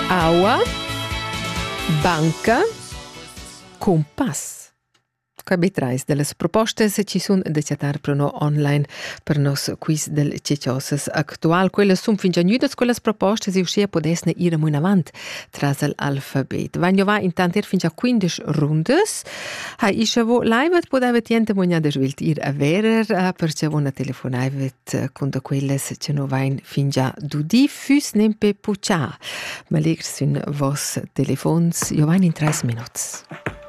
Aua, banca, compass. Quai betrais de las propostas ci sun da chatar pro no online per nos quiz del ceciosas actual. Quelle sun fin già gnüdas quelles propostas e uscia podesne ir amunt avant tras l'alfabet. Vagno va intant fin già 15 rundes. Hai ischa vo laivet podevet jente mogna de svelt ir a verer perché vona telefonaivet con da quelles ce no vain fin già dudi füs nempe puccia. Ma leg sun vos telefons, jo vain in 3 minuts.